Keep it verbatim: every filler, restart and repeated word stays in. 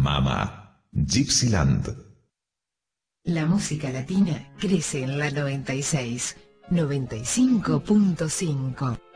Mama, Gypsyland. La música latina crece en la noventa y seis, noventa y cinco punto cinco.